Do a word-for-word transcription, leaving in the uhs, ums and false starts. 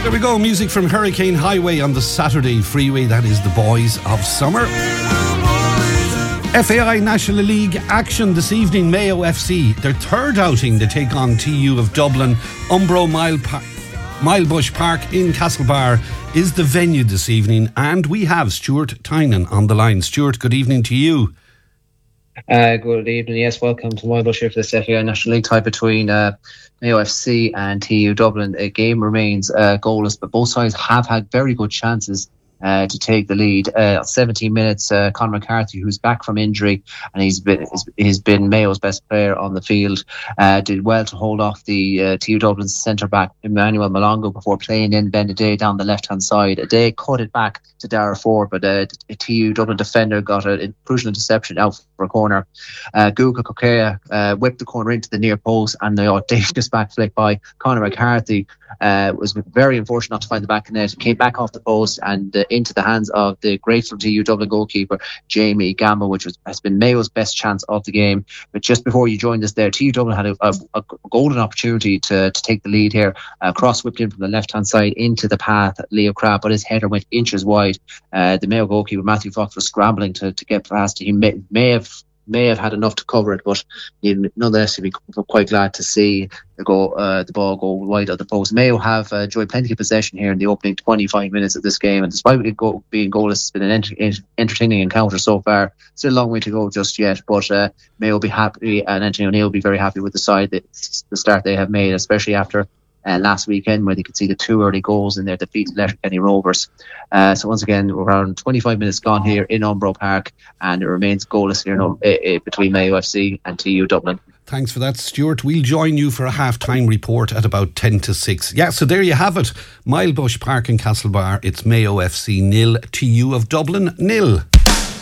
There we go, music from Hurricane Highway on the Saturday Freeway. That is the Boys of Summer. F A I National League action this evening. Mayo F C, their third outing, they take on T U of Dublin. Umbro Mile pa- Milebush Park in Castlebar is the venue this evening, and we have Stuart Tynan on the line. Stuart, good evening to you. Uh, good evening. Yes, welcome to Milebush here for this F A I National League tie between uh, Mayo F C and T U Dublin. A game remains uh, goalless, but both sides have had very good chances Uh, to take the lead. Uh, seventeen minutes, uh, Conor McCarthy, who's back from injury, and he's been he's been Mayo's best player on the field, uh, did well to hold off the uh, T U Dublin's centre-back Emmanuel Malongo before playing in Ben Day down the left-hand side. Day cut it back to Dara Ford, but uh, a T U Dublin defender got a, a crucial interception out for a corner. Uh, Guga Kokea uh, whipped the corner into the near post, and the audacious back flick by Conor McCarthy uh, was very unfortunate not to find the back of the net. It came back off the post and uh, into the hands of the grateful T U Dublin goalkeeper Jamie Gamble, which was, has been Mayo's best chance of the game. But just before you joined us there, T U Dublin had a, a, a golden opportunity to, to take the lead here. Uh, cross whipped in from the left hand side into the path, Leo Crabb, but his header went inches wide. Uh, the Mayo goalkeeper Matthew Fox was scrambling to, to get past. He may, may have may have had enough to cover it, but nonetheless he'd be quite glad to see the go uh, the ball go wide of the post. Mayo have uh, enjoyed plenty of possession here in the opening twenty-five minutes of this game, and despite it go, being goalless, it's been an ent- entertaining encounter so far. Still a long way to go just yet, but uh, Mayo will be happy, and Anthony O'Neill will be very happy with the side, that the start they have made, especially after Uh, last weekend, where they could see the two early goals in their defeat to Letterkenny Rovers. Uh, so once again, we're around twenty-five minutes gone here in Umbro Park, and it remains goalless here in, uh, uh, between Mayo F C and T U Dublin. Thanks for that, Stuart. We'll join you for a half-time report at about ten to six. Yeah, so there you have it. Milebush Park in Castlebar. It's Mayo F C nil, T U of Dublin nil.